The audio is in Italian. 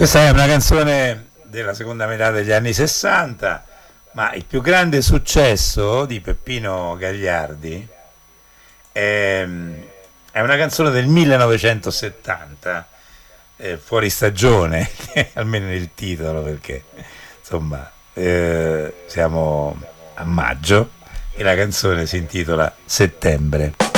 Questa è una canzone della seconda metà degli anni 60, ma il più grande successo di Peppino Gagliardi è, è una canzone del 1970, fuori stagione, almeno nel titolo, perché insomma siamo a maggio e la canzone si intitola Settembre.